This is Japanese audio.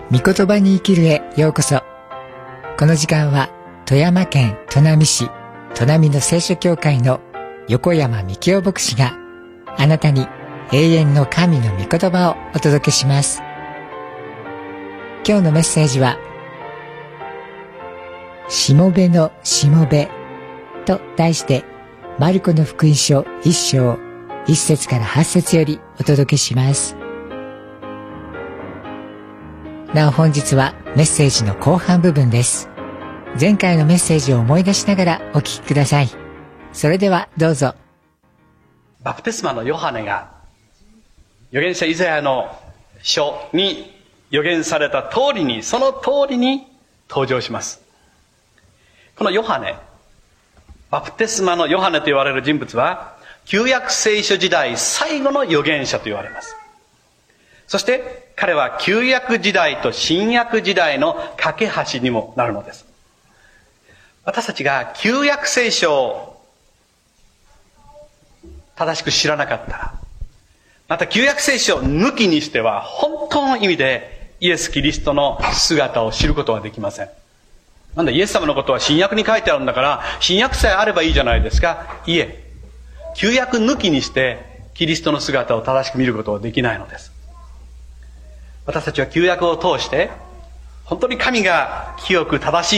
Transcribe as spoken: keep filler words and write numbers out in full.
御言葉に生きるへようこそ。この時間は富山県砺波市砺波の聖書教会の横山幹夫牧師があなたに永遠の神の御言葉をお届けします。今日のメッセージはしもべのしもべと題してマルコの福音書一章一節から八節よりお届けします。なお本日はメッセージの後半部分です。前回のメッセージを思い出しながらお聞きください。それではどうぞ。 バプテスマのヨハネが預言者イザヤの書に預言された通りに、その通りに登場します。このヨハネ、バプテスマのヨハネと言われる人物は旧約聖書時代最後の預言者と言われます。そして彼は旧約時代と新約時代の架け橋にもなるのです。私たちが旧約聖書を正しく知らなかったら、また旧約聖書を抜きにしては本当の意味でイエス・キリストの姿を知ることはできません。なんだイエス様のことは新約に書いてあるんだから新約さえあればいいじゃないですか。いえ、旧約抜きにしてキリストの姿を正しく見ることはできないのです。私たちは旧約を通して本当に神が清く正しい